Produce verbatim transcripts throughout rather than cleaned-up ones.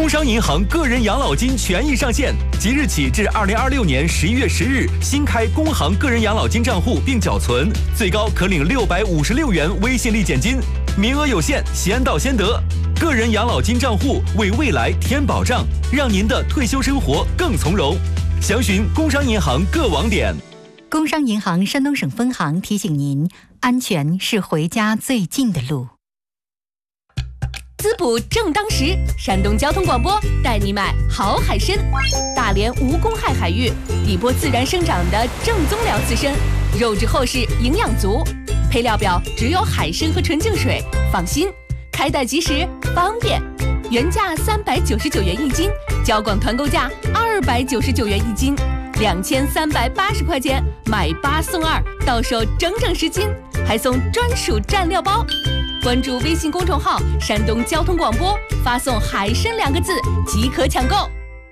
工商银行个人养老金权益上线，即日起至二零二六年十一月十日，新开工行个人养老金账户并缴存，最高可领六百五十六元微信立减金，名额有限，先到先得。个人养老金账户为未来添保障，让您的退休生活更从容。详询工商银行各网点。 工商银行山东省分行提醒您：安全是回家最近的路。 滋补正当时，山东交通广播带你买好海参。大连无公害海域，底波自然生长的正宗辽刺参，肉质厚实，营养足。配料表只有海参和纯净水，放心，开袋即时，方便。原价三百九十九元一斤，交广团购价二百九十九元一斤，两千三百八十块钱买八送二，到手整整十斤，还送专属蘸料包。关注微信公众号“山东交通广播”，发送“海参”两个字即可抢购。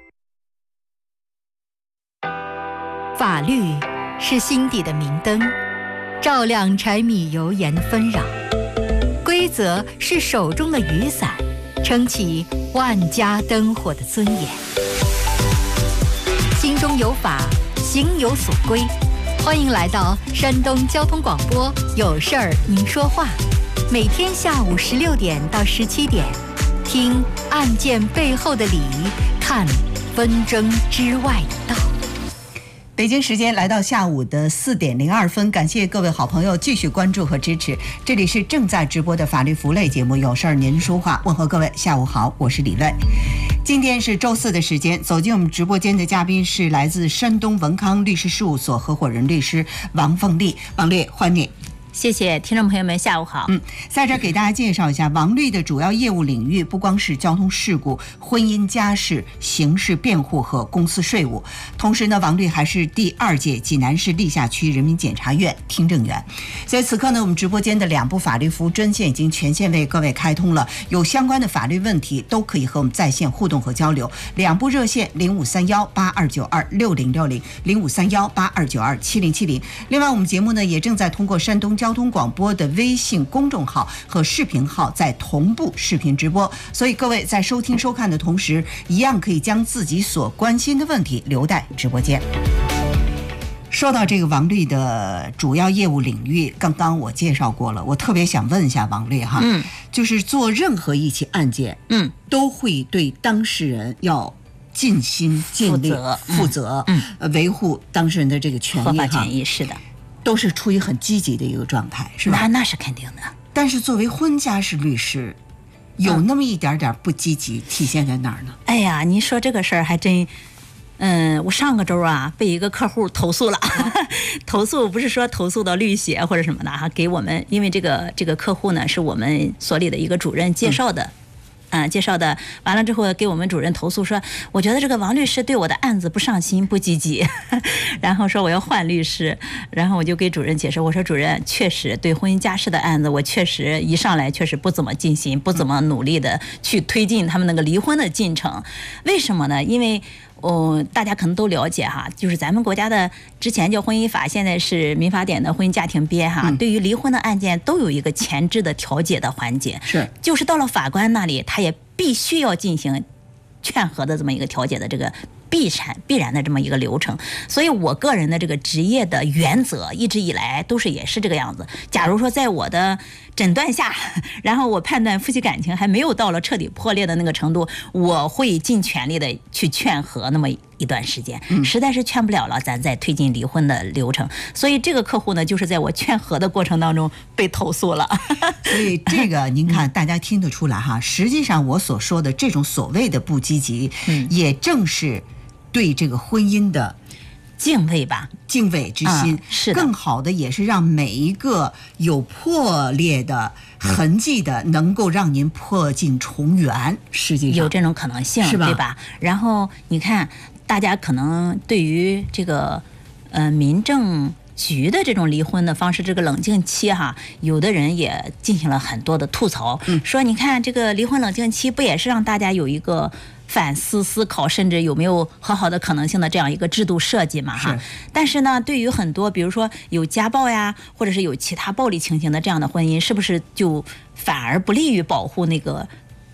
法律是心底的明灯，照亮柴米油盐纷扰；规则是手中的雨伞，撑起万家灯火的尊严。心中有法，行有所归。欢迎来到山东交通广播，有事儿您说话。每天下午十六点到十七点，听案件背后的理，看纷争之外的道。 北京时间来到下午的四点零二分，感谢各位好朋友继续关注和支持。这里是正在直播的法律服务类节目，有事儿您说话，问候各位下午好，我是李卫。今天是周四的时间，走进我们直播间的嘉宾是来自山东文康律师事务所合伙人律师王凤丽。王律，欢迎你。 谢谢听众朋友们，下午好。 嗯，在这儿给大家介绍一下，王律的主要业务领域不光是交通事故、婚姻家事、刑事辩护和公司税务，同时呢，王律还是第二届济南市历下区人民检察院听证员。所以此刻呢，我们直播间的两部法律服务专线已经全线为各位开通了，有相关的法律问题都可以和我们在线互动和交流。两部热线零五三幺八二九二六零六零、零五三幺八二九二七零七零。另外，我们节目呢也正在通过山东交通广播的微信公众号和视频号在同步视频直播，所以各位在收听收看的同时，一样可以将自己所关心的问题留在直播间。说到这个王律的主要业务领域，刚刚我介绍过了，我特别想问一下王律哈，嗯，就是做任何一起案件，嗯，都会对当事人要尽心尽力负责，嗯，嗯维护当事人的这个权益， 合法权益是的。 都是处于很积极的一个状态，是吧？ 那那是肯定的。 但是作为婚家事律师，有那么一点点不积极，体现在哪儿呢？ 哎呀，您说这个事儿还真，嗯，我上个周啊被一个客户投诉了，投诉不是说投诉到律协或者什么的哈，给我们，因为这个这个客户呢是我们所里的一个主任介绍的。嗯嗯，介绍的完了之后，给我们主任投诉说，我觉得这个王律师对我的案子不上心、不积极，然后说我要换律师。然后我就给主任解释，我说主任确实对婚姻家事的案子，我确实一上来确实不怎么尽心，不怎么努力的去推进他们那个离婚的进程。为什么呢？因为哦，大家可能都了解哈，就是咱们国家的之前叫婚姻法，现在是民法典的婚姻家庭编哈，嗯、对于离婚的案件都有一个前置的调解的环节， 是， 就是到了法官那里，他也必须要进行劝和的这么一个调解的这个必然必然的这么一个流程。所以我个人的这个职业的原则一直以来都是也是这个样子。假如说在我的诊断下，然后我判断夫妻感情还没有到了彻底破裂的那个程度，我会尽全力的去劝和那么一段时间，实在是劝不了了，咱再推进离婚的流程。所以这个客户呢，就是在我劝和的过程当中被投诉了。 所以这个您看，大家听得出来哈，实际上我所说的这种所谓的不积极，也正是对这个婚姻的敬畏吧， 敬畏之心、嗯、 是的， 更好的也是让每一个有破裂的痕迹的，能够让您破镜重圆。实际上有这种可能性，是吧？对吧？然后你看，大家可能对于这个呃民政局的这种离婚的方式，这个冷静期哈，有的人也进行了很多的吐槽，嗯、说你看这个离婚冷静期不也是让大家有一个反思思考，甚至有没有和好的可能性的这样一个制度设计嘛哈。但是呢，对于很多比如说有家暴呀，或者是有其他暴力情形的这样的婚姻，是不是就反而不利于保护那个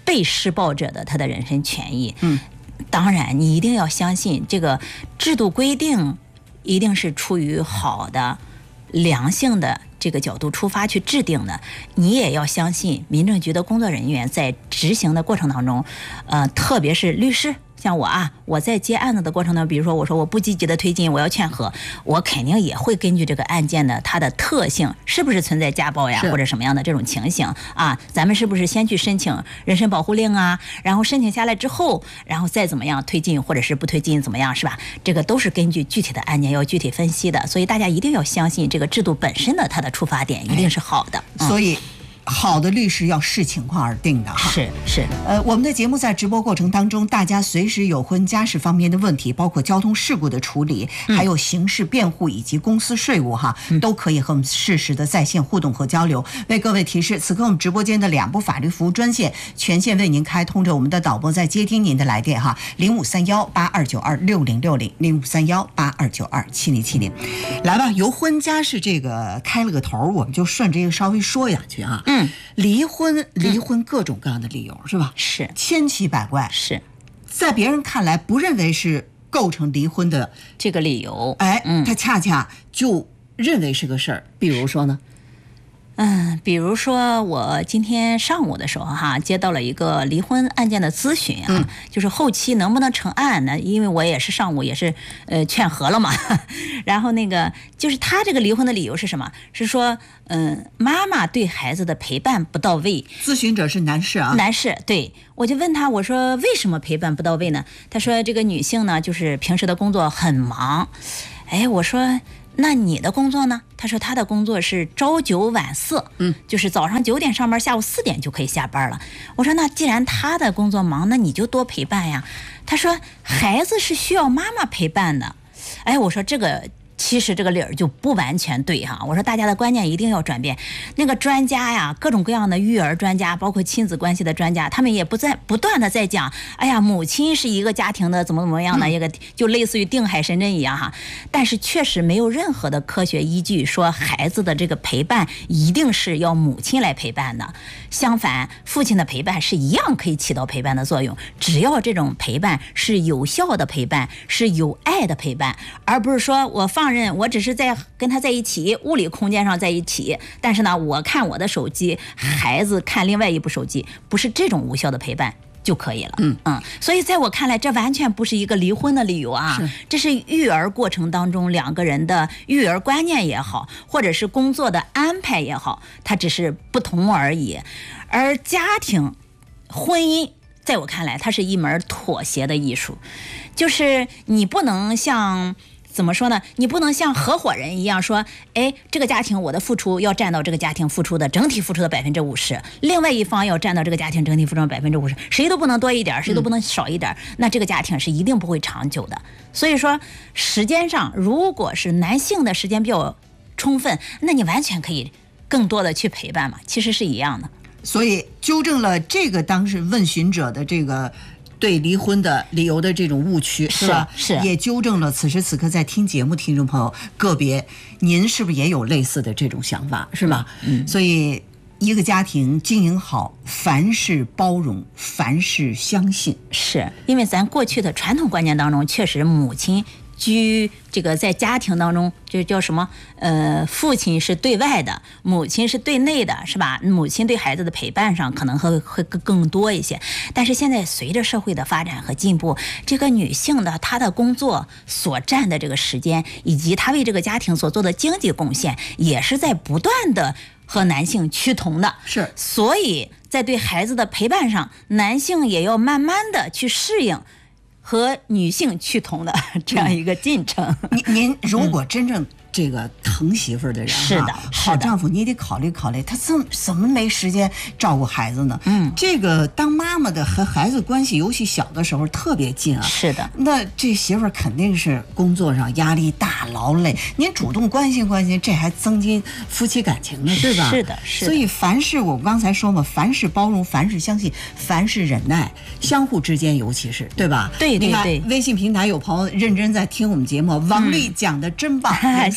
被施暴者的他的人身权益。 嗯， 当然你一定要相信这个制度规定一定是出于好的良性的这个角度出发去制定的，你也要相信民政局的工作人员在执行的过程当中，呃，特别是律师。像我啊，我在接案子的过程当中，比如说我说我不积极的推进，我要劝和，我肯定也会根据这个案件的它的特性，是不是存在家暴呀，或者什么样的这种情形啊，咱们是不是先去申请人身保护令啊，然后申请下来之后，然后再怎么样推进或者是不推进怎么样，是吧？这个都是根据具体的案件要具体分析的，所以大家一定要相信这个制度本身的它的出发点一定是好的。 嗯、所以。好的律师要视情况而定的哈， 是是。 呃，我们的节目在直播过程当中，大家随时有婚家事方面的问题，包括交通事故的处理， 嗯、 还有刑事辩护以及公司税务哈，嗯、都可以和我们适时的在线互动和交流。为各位提示，此刻我们直播间的两部法律服务专线全线为您开通着，我们的导播在接听您的来电哈，零五三幺八二九二六零六零，零五三幺八二九二七零七零。来吧，由婚家事这个开了个头，我们就顺着这个稍微说下去啊。 嗯， 离婚，离婚各种各样的理由、嗯、是吧？ 是千奇百怪， 是在别人看来不认为是构成离婚的这个理由， 哎， 嗯， 他恰恰就认为是个事儿。比如说呢？ 嗯，比如说我今天上午的时候哈，接到了一个离婚案件的咨询啊， 嗯、 就是后期能不能成案呢？因为我也是上午也是呃劝和了嘛，然后那个就是他这个离婚的理由是什么？是说嗯、呃、妈妈对孩子的陪伴不到位。 咨询者是男士啊， 男士，对，我就问他，我说为什么陪伴不到位呢？他说这个女性呢，就是平时的工作很忙。哎，我说。那你的工作呢？他说他的工作是朝九晚四， 嗯， 就是早上九点上班，下午四点就可以下班了。我说那既然他的工作忙，那你就多陪伴呀。他说孩子是需要妈妈陪伴的。哎，我说这个。其实这个理儿就不完全对哈，我说大家的观念一定要转变。那个专家呀，各种各样的育儿专家，包括亲子关系的专家，他们也不在不断的在讲，哎呀，母亲是一个家庭的怎么怎么样的一个，就类似于定海神针一样哈。但是确实没有任何的科学依据说孩子的这个陪伴一定是要母亲来陪伴的，相反，父亲的陪伴是一样可以起到陪伴的作用，只要这种陪伴是有效的陪伴，是有爱的陪伴，而不是说我放任我只是在跟他在一起，物理空间上在一起，但是呢，我看我的手机，孩子看另外一部手机，不是这种无效的陪伴就可以了。 嗯嗯，所以在我看来，这完全不是一个离婚的理由啊，这是育儿过程当中两个人的育儿观念也好，或者是工作的安排也好，它只是不同而已。而家庭、婚姻，在我看来，它是一门妥协的艺术，就是你不能像。怎么说呢？你不能像合伙人一样说，哎，这个家庭我的付出要占到这个家庭付出的整体付出的百分之五十，另外一方要占到这个家庭整体付出的百分之五十，谁都不能多一点，谁都不能少一点，嗯、那这个家庭是一定不会长久的。所以说，时间上如果是男性的时间比较充分，那你完全可以更多的去陪伴嘛，其实是一样的。 所以纠正了这个当时问询者的这个。对离婚的理由的这种误区是吧？ 是， 也纠正了此时此刻在听节目听众朋友个别，您是不是也有类似的这种想法是吧？ 嗯， 所以一个家庭经营好，凡事包容，凡事相信， 是因为咱过去的传统观念当中，确实母亲。居这个在家庭当中，这叫什么？呃，父亲是对外的，母亲是对内的，是吧？母亲对孩子的陪伴上可能会会更多一些。但是现在随着社会的发展和进步，这个女性的她的工作所占的这个时间，以及她为这个家庭所做的经济贡献，也是在不断的和男性趋同的。 是， 所以在对孩子的陪伴上，男性也要慢慢的去适应。和女性趋同的这样一个进程。 您您如果真正这个疼媳妇儿的人， 是的， 好丈夫，你得考虑考虑，他怎么怎么没时间照顾孩子呢？ 嗯， 这个当妈妈的和孩子关系，尤其小的时候特别近啊。 是的， 那这媳妇儿肯定是工作上压力大、劳累，您主动关心关心，这还增进夫妻感情呢，对吧？ 是的，是的。 所以凡事我刚才说嘛，凡事包容，凡事相信，凡事忍耐，相互之间尤其是对吧？ 对对对。 微信平台有朋友认真在听我们节目，王律讲的真棒。 嗯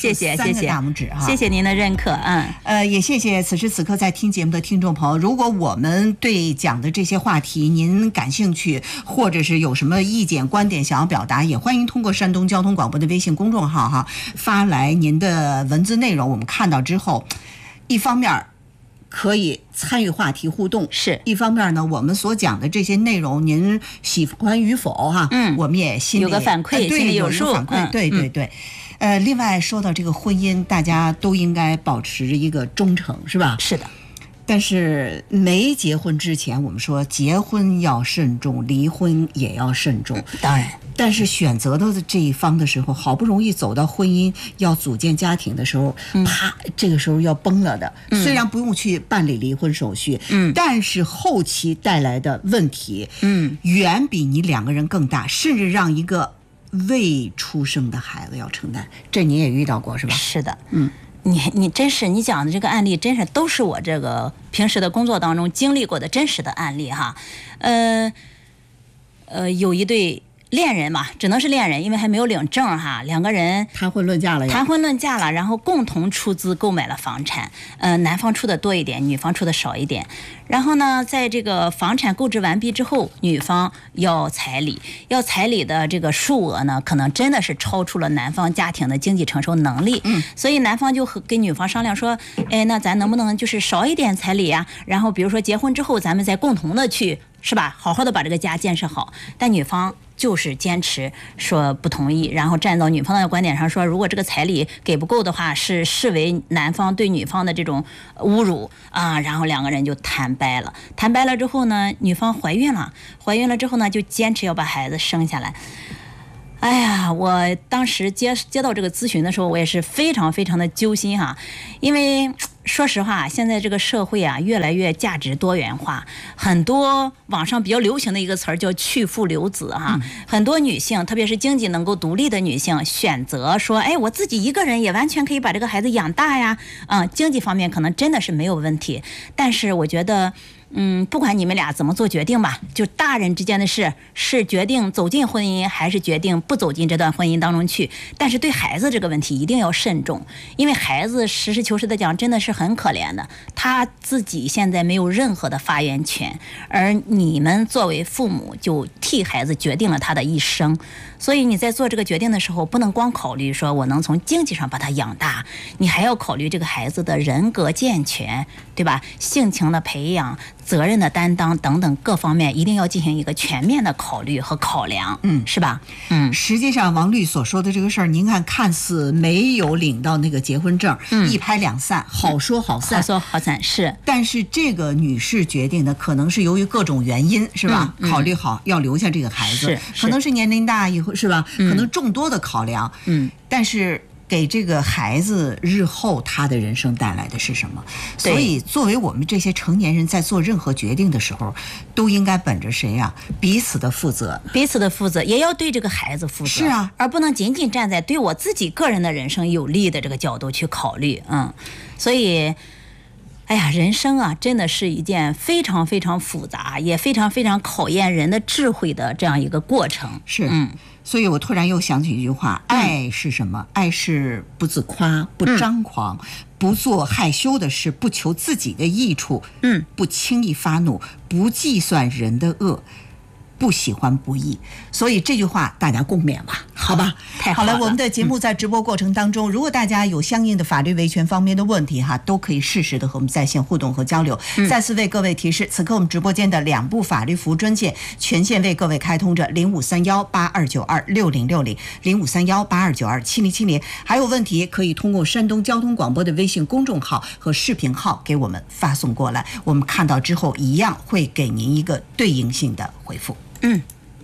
谢谢三个谢谢大拇指哈， 谢谢您的认可，嗯， 呃，也谢谢此时此刻在听节目的听众朋友。如果我们对讲的这些话题您感兴趣，或者是有什么意见观点想要表达，也欢迎通过山东交通广播的微信公众号哈发来您的文字内容，我们看到之后，一方面可以参与话题互动， 是一方面呢，我们所讲的这些内容您喜欢与否哈， 嗯， 我们也心里有个反馈， 呃、对， 心里有数， 反馈， 嗯、 对对对。嗯、呃，另外说到这个婚姻，大家都应该保持一个忠诚，是吧？ 是的。 但是没结婚之前，我们说结婚要慎重，离婚也要慎重。 当然， 但是选择的这一方的时候，好不容易走到婚姻要组建家庭的时候， 嗯、 啪，这个时候要崩了的。嗯、虽然不用去办理离婚手续，嗯，但是后期带来的问题，嗯，远比你两个人更大，甚至让一个未出生的孩子要承担。这你也遇到过是吧？ 是的，嗯。你你真是你讲的这个案例，真是都是我这个平时的工作当中经历过的真实的案例哈，呃，呃，有一对恋人嘛，只能是恋人，因为还没有领证哈，两个人谈婚论嫁了， 谈婚论嫁了，然后共同出资购买了房产，呃，男方出的多一点，女方出的少一点。然后呢，在这个房产购置完毕之后，女方要彩礼，要彩礼的这个数额呢，可能真的是超出了男方家庭的经济承受能力。嗯，所以男方就和跟女方商量说，哎，那咱能不能就是少一点彩礼呀？然后比如说结婚之后，咱们再共同的去，是吧？好好的把这个家建设好。但女方就是坚持说不同意，然后站到女方的观点上说，如果这个彩礼给不够的话，是视为男方对女方的这种侮辱啊。然后两个人就谈掰了，谈掰了之后呢，女方怀孕了，怀孕了之后呢，就坚持要把孩子生下来。哎呀，我当时接接到这个咨询的时候，我也是非常非常的揪心哈，因为说实话，现在这个社会啊，越来越价值多元化，很多网上比较流行的一个词儿叫去父留子哈，嗯、很多女性，特别是经济能够独立的女性，选择说，哎，我自己一个人也完全可以把这个孩子养大呀，啊、嗯，经济方面可能真的是没有问题，但是我觉得。嗯，不管你们俩怎么做决定吧，就大人之间的事，是决定走进婚姻，还是决定不走进这段婚姻当中去。但是对孩子这个问题一定要慎重，因为孩子实事求是的讲，真的是很可怜的，他自己现在没有任何的发言权，而你们作为父母就替孩子决定了他的一生。所以你在做这个决定的时候，不能光考虑说我能从经济上把他养大，你还要考虑这个孩子的人格健全，对吧？性情的培养、责任的担当等等各方面，一定要进行一个全面的考虑和考量，嗯，是吧？嗯， 实际上王律所说的这个事儿，您看看似没有领到那个结婚证，嗯、一拍两散，好说好散， 好说好散是。 但是这个女士决定的，可能是由于各种原因，是吧？嗯嗯、考虑好要留下这个孩子，可能是年龄大以后。是吧？可能众多的考量，嗯，但是给这个孩子日后他的人生带来的是什么？所以，作为我们这些成年人，在做任何决定的时候，都应该本着谁呀、啊？彼此的负责， 彼此的负责，也要对这个孩子负责。 是啊， 而不能仅仅站在对我自己个人的人生有利的这个角度去考虑。嗯，所以。哎呀，人生啊，真的是一件非常非常复杂，也非常非常考验人的智慧的这样一个过程。 是，嗯，所以我突然又想起一句话：爱是什么？爱是不自夸，不张狂，嗯、不做害羞的事，不求自己的益处，嗯，不轻易发怒，不计算人的恶。不喜欢不义，所以这句话大家共勉吧，好吧？ 太好了。 好了，我们的节目在直播过程当中，嗯、如果大家有相应的法律维权方面的问题哈，都可以适时的和我们在线互动和交流。嗯、再次为各位提示，此刻我们直播间的两部法律服务专线全线为各位开通着零五三幺八二九二六零六零零五三幺八二九二七零七零，还有问题可以通过山东交通广播的微信公众号和视频号给我们发送过来，我们看到之后一样会给您一个对应性的回复。 嗯，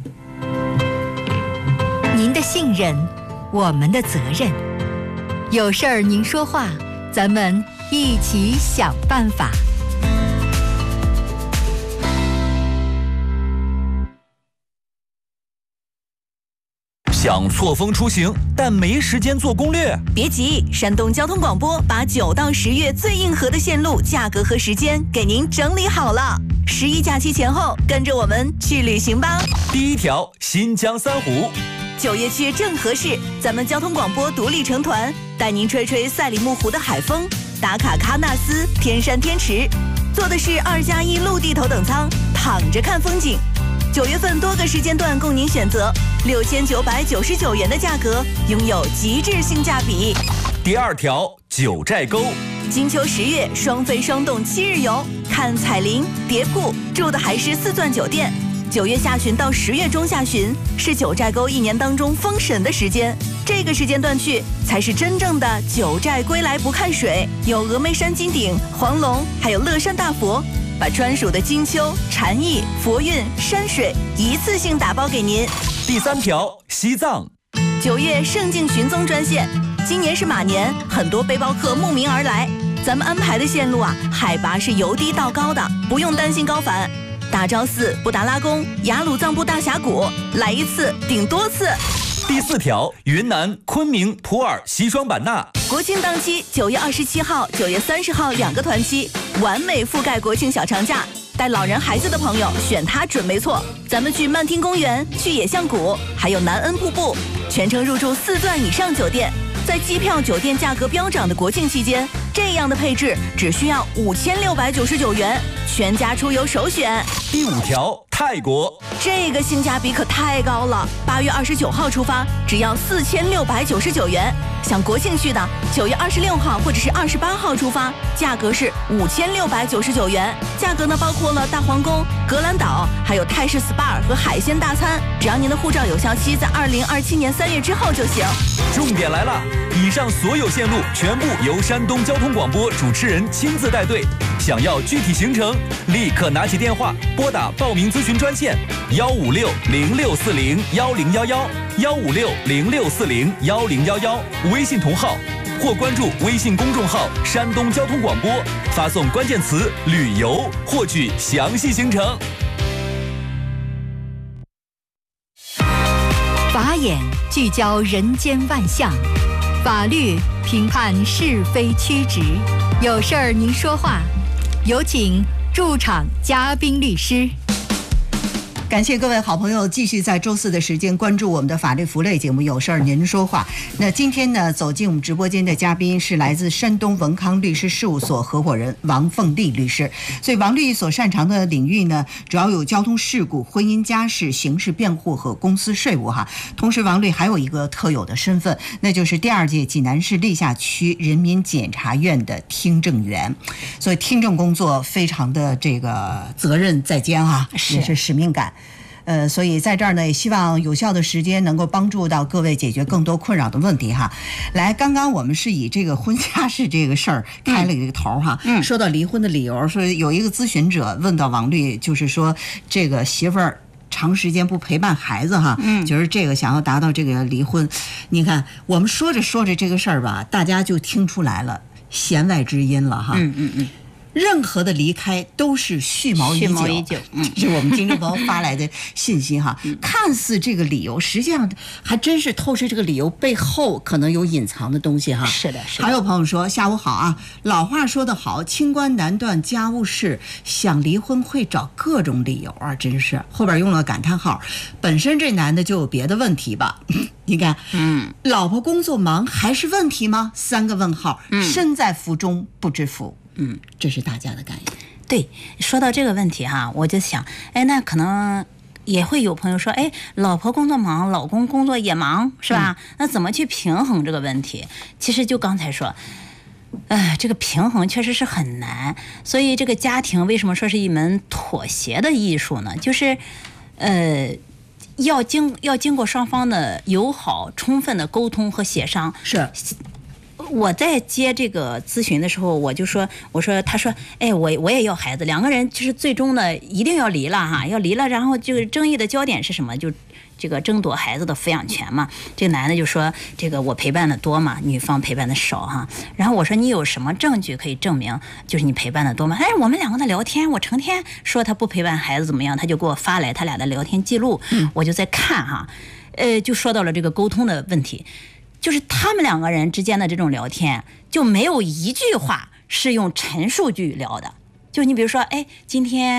您的信任，我们的责任。有事儿您说话，咱们一起想办法。 想错峰出行，但没时间做攻略？ 别急，山东交通广播把九到十月最硬核的线路、价格和时间给您整理好了。十一假期前后，跟着我们去旅行吧。 第一条，新疆三湖。 九月去正合适，咱们交通广播独立成团，带您吹吹赛里木湖的海风，打卡喀纳斯、天山天池，坐的是二加一陆地头等舱，躺着看风景。九月份多个时间段供您选择，六千九百九十九元的价格，拥有极致性价比。 第二条，九寨沟。 金秋十月双飞双动七日游，看彩林、蝶瀑，住的还是四钻酒店。九月下旬到十月中下旬是九寨沟一年当中封神的时间，这个时间段去才是真正的九寨归来不看水，有峨眉山金顶、黄龙，还有乐山大佛，把专属的金秋、禅意、佛韵、山水一次性打包给您。 第三条，西藏。 九月圣境寻踪专线，今年是马年，很多背包客慕名而来，咱们安排的线路啊，海拔是由低到高的，不用担心高反。大昭寺、布达拉宫、雅鲁藏布大峡谷，来一次顶多次。 第四条，云南昆明、普洱、西双版纳。 国庆档期，九月二十七号、九月三十号两个团期，完美覆盖国庆小长假。带老人孩子的朋友选它准没错。咱们去曼听公园，去野象谷，还有南恩瀑布，全程入住四钻以上酒店。在机票、酒店价格飙涨的国庆期间，这样的配置只需要五千六百九十九元，全家出游首选。 第五条，泰国。 这个性价比可太高了，八月二十九号出发，只要四千六百九十九元。想国庆去的，九月二十六号或者是二十八号出发，价格是五千六百九十九元。价格呢包括了大皇宫、格兰岛，还有泰式 S P A 和海鲜大餐。只要您的护照有效期在二零二七年三月之后就行。 重点来了，以上所有线路全部由山东交通广播主持人亲自带队。想要具体行程，立刻拿起电话拨打报名咨询专线幺五六零六四零幺零幺幺幺五六零六四零幺零幺幺，微信同号或关注微信公众号山东交通广播，发送关键词旅游获取详细行程。 法眼聚焦人间万象，法律评判是非曲直，有事儿您说话。有请驻场嘉宾律师。 感谢各位好朋友继续在周四的时间关注我们的法律福类节目，有事儿您说话。那今天呢，走进我们直播间的嘉宾是来自山东文康律师事务所合伙人王凤丽律师。所以王律所擅长的领域呢，主要有交通事故、婚姻家事、刑事辩护和公司税务哈。同时，王律还有一个特有的身份，那就是第二届济南市历下区人民检察院的听证员。所以听证工作非常的这个责任在肩啊，也是使命感。呃，所以在这儿呢，也希望有效的时间能够帮助到各位解决更多困扰的问题哈。来，刚刚我们是以这个婚家事这个事儿开了一个头哈，嗯，说到离婚的理由，说有一个咨询者问到王律，就是说这个媳妇儿长时间不陪伴孩子哈，嗯，就是这个想要达到这个离婚。你看，我们说着说着这个事儿吧，大家就听出来了弦外之音了哈，嗯嗯嗯。任何的离开都是蓄谋已久，蓄谋已久，嗯，这是我们听众朋友发来的信息哈。嗯、看似这个理由，实际上还真是透视这个理由背后可能有隐藏的东西哈。 是的，是的。 还有朋友说，下午好啊，老话说得好，清官难断家务事，想离婚会找各种理由啊，真是。后边用了感叹号，本身这男的就有别的问题吧？你看，嗯，老婆工作忙还是问题吗？三个问号，嗯、身在福中不知福。嗯，这是大家的感言。 对，说到这个问题哈，我就想，哎，那可能也会有朋友说，哎，老婆工作忙，老公工作也忙，是吧？嗯、那怎么去平衡这个问题？其实就刚才说，哎，这个平衡确实是很难。所以这个家庭为什么说是一门妥协的艺术呢？就是，呃。要经要经过双方的友好、充分的沟通和协商。 是， 我在接这个咨询的时候，我就说，我说，他说，哎，我我也要孩子，两个人就是最终呢一定要离了哈，要离了，然后这个争议的焦点是什么？就这个争夺孩子的抚养权嘛。这个男的就说，这个我陪伴的多嘛，女方陪伴的少哈。然后我说，你有什么证据可以证明就是你陪伴的多吗？哎，我们两个的聊天，我成天说他不陪伴孩子怎么样，他就给我发来他俩的聊天记录，嗯、我就在看哈，呃，就说到了这个沟通的问题，就是他们两个人之间的这种聊天就没有一句话是用陈述句聊的，就你比如说，哎，今天。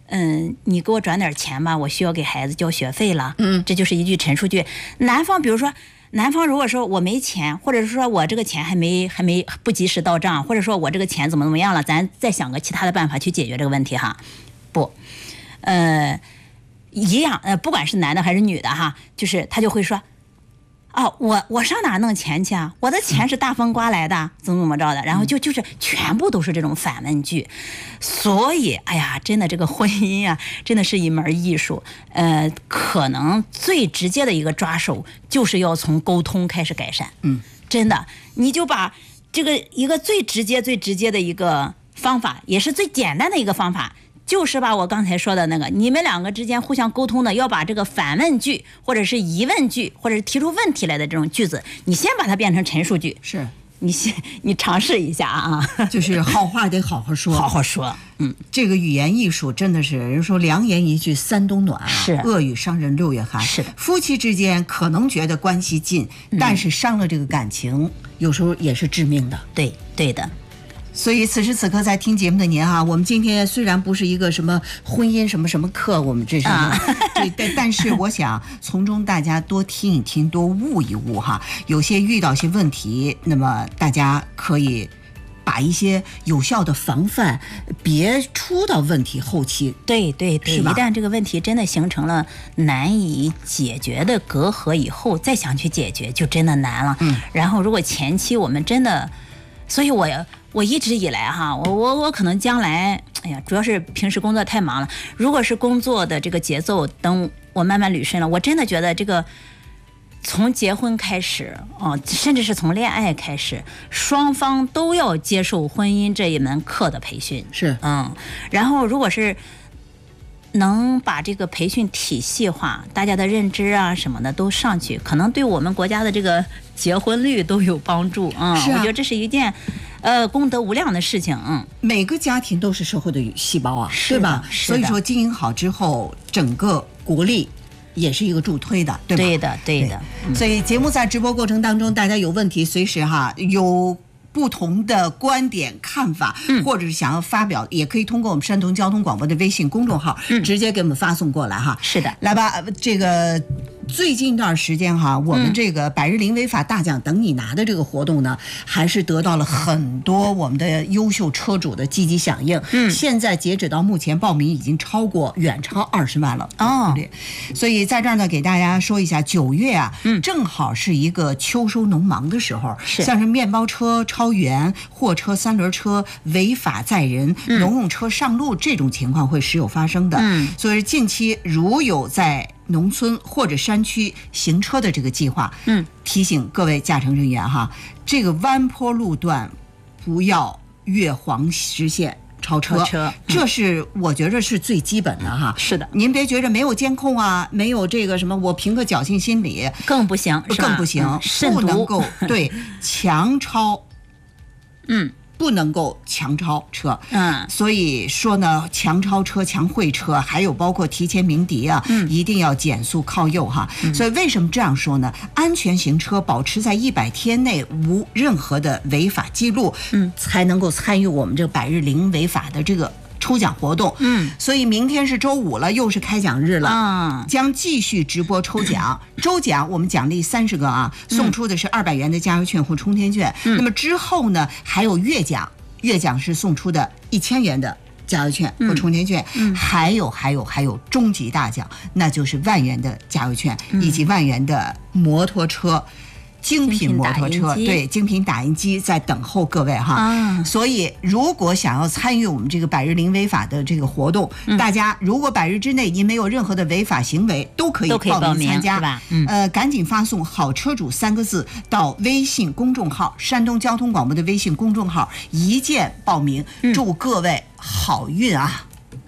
嗯，你给我转点钱吧，我需要给孩子交学费了。 嗯， 这就是一句陈述句。男方比如说，男方如果说我没钱，或者是说我这个钱还没还没不及时到账，或者说我这个钱怎么怎么样了，咱再想个其他的办法去解决这个问题哈。不，呃，一样呃，不管是男的还是女的哈，就是他就会说。哦，我我上哪弄钱去啊？我的钱是大风刮来的，怎么怎么着的？然后就就是全部都是这种反问句，所以哎呀，真的这个婚姻啊，真的是一门艺术。呃，可能最直接的一个抓手就是要从沟通开始改善。 嗯， 真的，你就把这个一个最直接、最直接的一个方法，也是最简单的一个方法。就是把我刚才说的那个，你们两个之间互相沟通的，要把这个反问句或者是疑问句或者是提出问题来的这种句子，你先把它变成陈述句。 是， 你先你尝试一下啊， 就是好话得好好说， 好好说。嗯， 这个语言艺术真的是人说良言一句三冬暖啊， 是恶语伤人六月寒。 是的， 夫妻之间可能觉得关系近， 嗯、 但是伤了这个感情，有时候也是致命的。 对，对的。 所以此时此刻在听节目的您哈，我们今天虽然不是一个什么婚姻什么什么课，我们这是，啊、对，但但是我想从中大家多听一听，多悟一悟哈。有些遇到些问题，那么大家可以把一些有效的防范，别出到问题后期。 对对对，一旦这个问题真的形成了难以解决的隔阂以后，再想去解决就真的难了。 嗯， 然后如果前期我们真的，所以我我一直以来哈，我我我可能将来，哎呀，主要是平时工作太忙了。如果是工作的这个节奏，等我慢慢捋顺了，我真的觉得这个从结婚开始，哦，甚至是从恋爱开始，双方都要接受婚姻这一门课的培训。 是， 嗯，然后如果是能把这个培训体系化，大家的认知啊什么的都上去，可能对我们国家的这个结婚率都有帮助。嗯， 是啊， 我觉得这是一件呃功德无量的事情。嗯， 每个家庭都是社会的细胞啊，对吧？所以说经营好之后，整个国力也是一个助推的，对吧？ 对的，对的。 对，所以节目在直播过程当中，大家有问题随时哈有不同的观点看法， 嗯、 或者是想要发表，也可以通过我们山东交通广播的微信公众号， 嗯、 直接给我们发送过来哈。 是的， 来吧，这个最近一段时间哈，我们这个百日零违法大奖等你拿的这个活动呢，还是得到了很多我们的优秀车主的积极响应。 嗯， 现在截止到目前，报名已经超过远超二十万了。 哦， 所以在这儿呢，给大家说一下，九月啊， 嗯， 正好是一个秋收农忙的时候， 是像是面包车超员、货车、三轮车违法载人、 嗯、 农用车上路这种情况会时有发生的。 嗯， 所以近期如有在农村或者山区行车的这个计划， 嗯， 提醒各位驾乘人员哈，这个弯坡路段不要越黄实线超车， 超车， 嗯、这是我觉着是最基本的哈。 是的， 您别觉着没有监控啊，没有这个什么，我凭个侥幸心理， 更不行， 更不行， 嗯、 不能够对强超， 嗯。 不能够强超车， 嗯， 所以说呢，强超车、强会车，还有包括提前鸣笛啊， 嗯， 一定要减速靠右哈。嗯、所以为什么这样说呢？安全行车，保持在一百天内无任何的违法记录， 嗯， 才能够参与我们这个百日零违法的这个抽奖活动。 嗯， 所以明天是周五了，又是开奖日了， 嗯， 将继续直播抽奖。周奖我们奖励三十个啊，送出的是二百元的加油券或充电券。 嗯、 那么之后呢，还有月奖，月奖是送出的一千元的加油券或充电券。 嗯， 还有还有还有终极大奖，那就是万元的加油券、嗯、以及万元的摩托车。精品摩托车，对，精品打印机在等候各位哈。 啊， 所以如果想要参与我们这个百日零违法的这个活动， 嗯、 大家如果百日之内您没有任何的违法行为，都可以报名参加， 是吧？嗯， 呃，赶紧发送"好车主"三个字到微信公众号山东交通广播的微信公众号，一键报名，祝各位好运啊！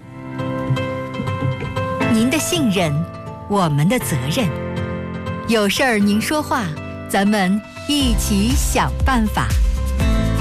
您的信任，我们的责任，有事儿您说话。咱们一起想办法。